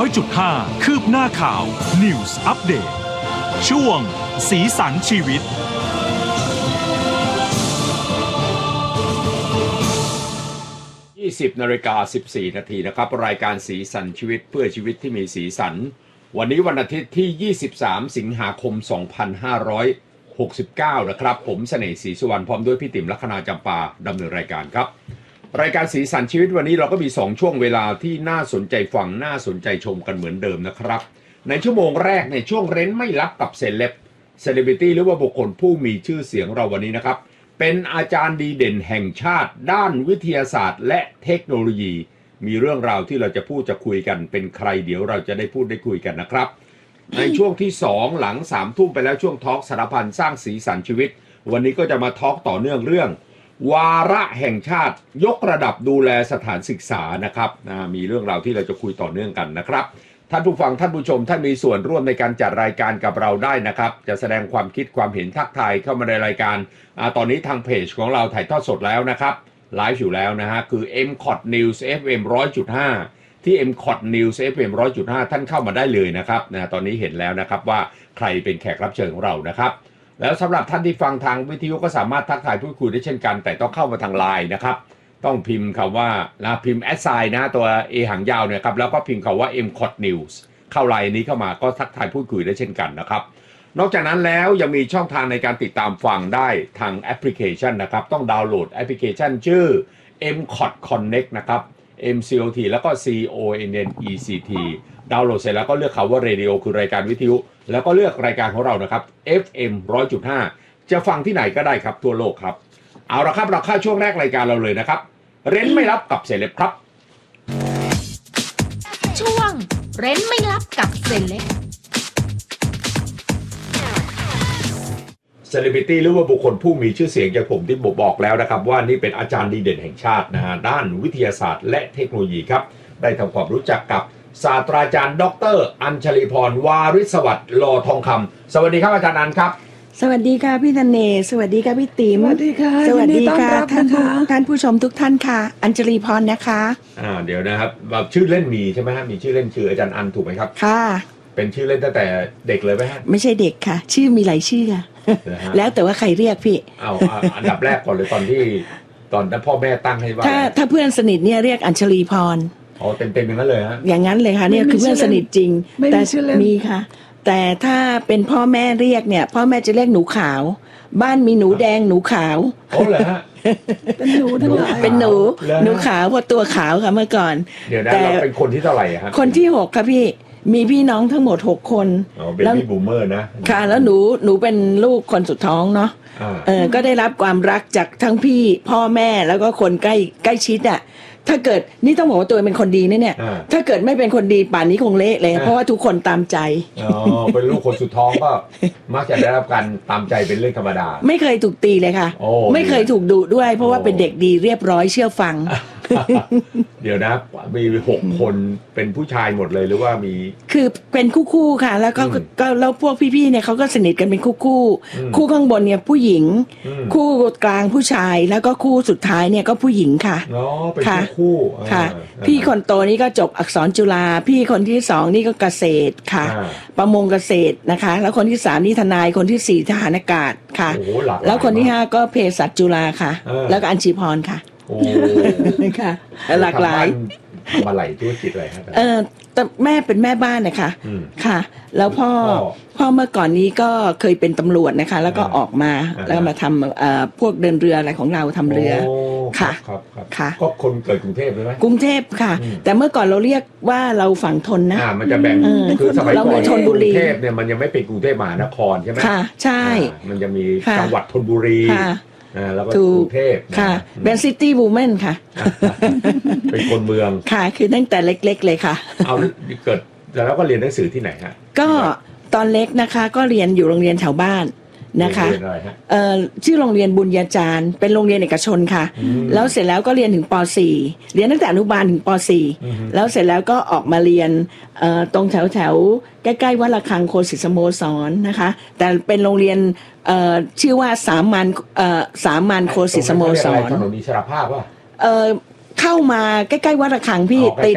100.5 คืบหน้าข่าว News Update ช่วงสีสันชีวิต 20:14 น.นะครับรายการสีสันชีวิตเพื่อชีวิตที่มีสีสันวันนี้วันอาทิตย์ที่23 สิงหาคม 2569 นะครับผมเสน่ห์ศรีสุวรรณพร้อมด้วยพี่ติ๋มลัคนาจำปาดำเนินรายการครับรายการสีสันชีวิตวันนี้เราก็มี2ช่วงเวลาที่น่าสนใจฟังน่าสนใจชมกันเหมือนเดิมนะครับในชั่วโมงแรกในช่วงเร้นไม่ลับกับเซเลบริตี้หรือว่าบุคคลผู้มีชื่อเสียงเราวันนี้นะครับเป็นอาจารย์ดีเด่นแห่งชาติด้านวิทยาศาสตร์และเทคโนโลยีมีเรื่องราวที่เราจะพูดจะคุยกันเป็นใครเดี๋ยวเราจะได้พูดได้คุยกันนะครับในช่วงที่2หลัง3 ทุ่มไปแล้วช่วงทอล์กสารพันสร้างสีสันชีวิตวันนี้ก็จะมาทอล์กต่อเนื่องเรื่องวาระแห่งชาติยกระดับดูแลสถานศึกษานะครับมีเรื่องราวที่เราจะคุยต่อเนื่องกันนะครับท่านผู้ฟังท่านผู้ชมท่านมีส่วนร่วมในการจัดรายการกับเราได้นะครับจะแสดงความคิดความเห็นทักทายเข้ามาในรายการตอนนี้ทางเพจของเราถ่ายทอดสดแล้วนะครับไลฟ์อยู่แล้วนะฮะคือ MCOT News FM 100.5 ที่ MCOT News FM 100.5 ท่านเข้ามาได้เลยนะครับตอนนี้เห็นแล้วนะครับว่าใครเป็นแขกรับเชิญของเรานะครับแล้วสำหรับท่านที่ฟังทางวิทยุก็สามารถทักทายพูดคุยได้เช่นกันแต่ต้องเข้ามาทางไลน์นะครับต้องพิมพ์คำว่าพิมพ์ @ นะตัว A หางยาวเนี่ยครับแล้วก็พิมพ์คำว่า MCOT News เข้าไลน์นี้เข้ามาก็ทักทายพูดคุยได้เช่นกันนะครับนอกจากนั้นแล้วยังมีช่องทางในการติดตามฟังได้ทางแอปพลิเคชันนะครับต้องดาวน์โหลดแอปพลิเคชันชื่อ MCOT Connect นะครับ MCOT แล้วก็ CONNECT ดาวน์โหลดเสร็จแล้วก็เลือกคำว่า Radio คือรายการวิทยุแล้วก็เลือกรายการของเรานะครับ FM 100.5 จะฟังที่ไหนก็ได้ครับทั่วโลกครับเอาละครับเราเข้าช่วงแรกรายการเราเลยนะครับเร้นไม่ลับกับเซเลบครับช่วงเร้นไม่ลับกับเซเลบเซเลบริตี้หรือว่าบุคคลผู้มีชื่อเสียงอย่างผมที่บอกแล้วนะครับว่านี่เป็นอาจารย์ดีเด่นแห่งชาตินะฮะด้านวิทยาศาสตร์และเทคโนโลยีครับได้ทำความรู้จักกับศาสตราจารย์ดร.อัญชลีพรวาริศสวัสดิ์ลอทองคำสวัสดีครับอาจารย์อัญครับสวัสดีค่ะพี่ธเนศสวัสดีค่ะพี่ติ๋มสวัสดีค่ะสวัสดีค่ะท่านผู้ชมทุกท่านค่ะอัญชลีพรนะคะเดี๋ยวนะครับชื่อเล่นมีใช่ไหมฮะมีชื่อเล่นชื่ออาจารย์อัญถูกไหมครับค่ะเป็นชื่อเล่นตั้งแต่เด็กเลยไหมฮะไม่ใช่เด็กค่ะชื่อมีหลายชื่อแล้วแต่ว่าใครเรียกพี่อันดับแรกก่อนเลยตอนนั้นพ่อแม่ตั้งให้ว่าถ้าเพื่อนสนิทเนี่ยเรียกอัญชลีพรเต็มอย่างนั้นเลยฮะอย่างนั้นเลยค่ะเนี่ยคือเพื่อนสนิทจริงแต่มีค่ะแต่ถ้าเป็นพ่อแม่เรียกเนี่ยพ่อแม่จะเรียกหนูขาวบ้านมีหนูแดงหนูขาวเหรอฮะเป็นหนูทั้งหลายเป็นหนูขาวเพราะตัวขาวค่ะเมื่อก่อนเดี๋ยวนะเราเป็นคนที่เท่าไหร่ฮะคนที่6ค่ะพี่มีพี่น้องทั้งหมด6 คนเป็นพี่บูมเมอร์นะค่ะแล้วหนูเป็นลูกคนสุดท้องเนาะก็ได้รับความรักจากทั้งพี่พ่อแม่แล้วก็คนใกล้ชิดอ่ะถ้าเกิดนี่ต้องบอกว่าตัวเป็นคนดีเนี่ยถ้าเกิดไม่เป็นคนดีป่านนี้คงเละเลยเพราะว่าทุกคนตามใจเป็นลูกคนสุดท้องก็มักจะได้รับการตามใจเป็นเรื่องธรรมดาไม่เคยถูกตีเลยค่ะไม่เคยถูกดุด้วยเพราะว่าเป็นเด็กดีเรียบร้อยเชื่อฟังเดี๋ยวนะมี6 คนเป็นผู้ชายหมดเลยหรือว่ามีคือเป็นคู่ค่ะแล้วก็แล้วพวกพี่ๆเนี่ยเขาก็สนิทกันเป็นคู่ข้างบนเนี่ยผู้หญิงคู่กลางผู้ชายแล้วก็คู่สุดท้ายเนี่ยก็ผู้หญิงค่ะเป็นคู่ค่ะพี่คนโตนี่ก็จบอักษรจุฬาพี่คนที่2นี่ก็เกษตรค่ะประมงเกษตรนะคะแล้วคนที่3นี่ทนายคนที่4ทหารอากาศค่ะแล้วคนที่5ก็เภสัชจุฬาค่ะแล้วก็อัญชีพรค่ะค่ะหลากหลายทำอะไรธุรกิจอะไรครับแต่แม่เป็นแม่บ้านนะคะค่ะแล้วพ่อเมื่อก่อนนี้ก็เคยเป็นตำรวจนะคะแล้วก็ออกมาแล้วมาทำพวกเดินเรืออะไรของเราทำเรือค่ะค่ะก็คนเกิดกรุงเทพใช่ไหมกรุงเทพค่ะแต่เมื่อก่อนเราเรียกว่าเราฝั่งทนนะมันจะแบ่งคือสมัยก่อนกรุงเทพเนี่ยมันยังไม่เป็นกรุงเทพมหานครใช่ไหมค่ะใช่มันจะมีจังหวัดธนบุรีแล้วก็กรุงเทพค่ะเป็นซิตี้วูแมนค่ะเป็นคนเมืองค่ะคือตั้งแต่เล็กๆเลยค่ะเอาเกิดแล้วก็เรียนหนังสือที่ไหนฮะก็ตอนเล็กนะคะก็เรียนอยู่โรงเรียนแถวบ้านนะคะชื่อโรงเรียนบุญญาจารย์เป็นโรงเรียนเอกชนค่ะแล้วเสร็จแล้วก็เรียนถึงป .4 เรียนตั้งแต่อนุบาลถึงป .4 แล้วเสร็จแล้วก็ออกมาเรียนตรงแถวใกล้ๆวัดระฆังโคสิตสโมสรนะคะแต่เป็นโรงเรียนชื่อว่าสามัญโคสิตสโมสรถนนอิสรภาพป่ะเข้ามาใกล้ๆวัดระฆังพี่ติด